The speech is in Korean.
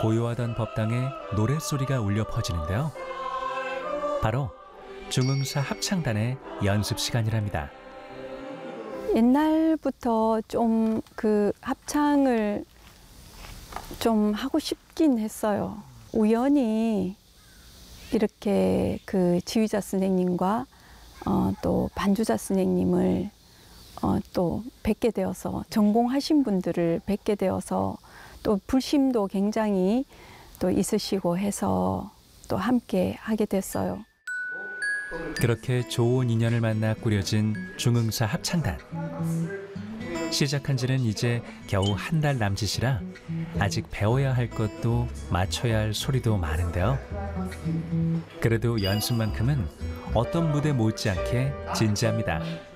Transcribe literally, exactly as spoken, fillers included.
고요하던 법당에 노랫소리가 울려 퍼지는데요. 바로 중흥사 합창단의 연습 시간이랍니다. 옛날부터 좀 그 합창을 좀 하고 싶긴 했어요. 우연히 이렇게 그 지휘자 선생님과 어, 또 반주자 선생님을 어, 또 뵙게 되어서 전공하신 분들을 뵙게 되어서 또 불심도 굉장히 또 있으시고 해서 또 함께 하게 됐어요. 그렇게 좋은 인연을 만나 꾸려진 중흥사 합창단. 시작한 지는 이제 겨우 한 달 남짓이라 아직 배워야 할 것도 맞춰야 할 소리도 많은데요. 그래도 연습만큼은 어떤 무대 못지않게 진지합니다.